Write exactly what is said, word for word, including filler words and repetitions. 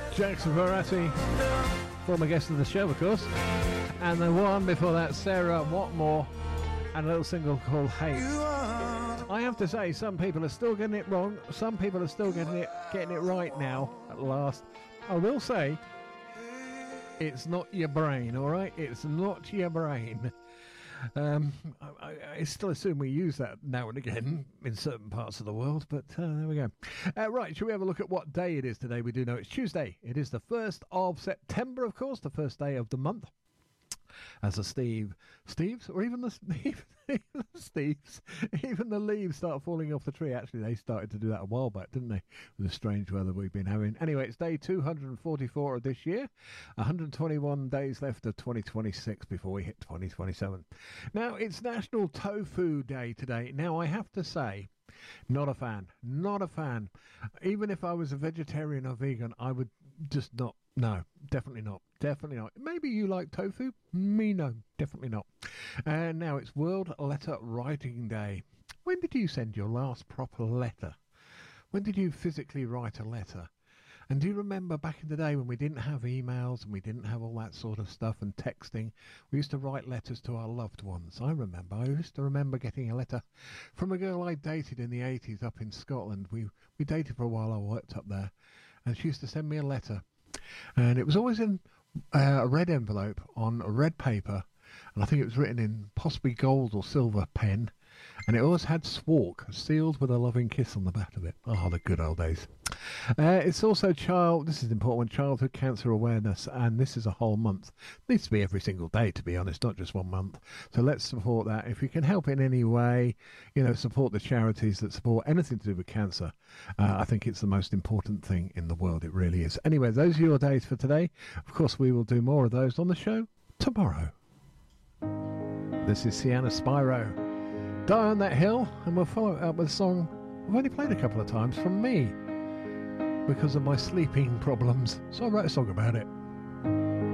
Jackson Verratti, former guest of the show, of course. And the one before that, Sarah Watmore, and a little single called Hate. I have to say, some people are still getting it wrong. Some people are still getting it getting it right now, at last. I will say, it's not your brain, all right? It's not your brain. Um, I, I still assume we use that now and again in certain parts of the world, but uh, there we go. Uh, right, shall we have a look at what day it is today? We do know it's Tuesday. It is the first of September, of course, the first day of the month. As the Steve, Steves, or even the, even the Steves, even the leaves start falling off the tree. Actually, they started to do that a while back, didn't they? With the strange weather we've been having. Anyway, it's day two hundred forty-four of this year. one hundred twenty-one days left of twenty twenty-six before we hit twenty twenty-seven. Now, it's National Tofu Day today. Now, I have to say, not a fan. Not a fan. Even if I was a vegetarian or vegan, I would just not. No, definitely not. Definitely not. Maybe you like tofu? Me, no. Definitely not. And now it's World Letter Writing Day. When did you send your last proper letter? When did you physically write a letter? And do you remember back in the day when we didn't have emails and we didn't have all that sort of stuff and texting? We used to write letters to our loved ones. I remember. I used to remember getting a letter from a girl I dated in the eighties up in Scotland. We, we dated for a while. I worked up there. And she used to send me a letter. And it was always in uh, a red envelope on a red paper, and I think it was written in possibly gold or silver pen, and it always had "Swark" sealed with a loving kiss on the back of it. Oh, the good old days. Uh, it's also child, this is an important one, Childhood Cancer Awareness, and this is a whole month. It needs to be every single day, to be honest, not just one month. So let's support that. If you can help in any way, you know, support the charities that support anything to do with cancer. Uh, I think it's the most important thing in the world. It really is. Anyway, those are your days for today. Of course, we will do more of those on the show tomorrow. This is Sienna Spyro. Die on That Hill, and we'll follow it up with a song I've only played a couple of times from me because of my sleeping problems, so I wrote a song about it.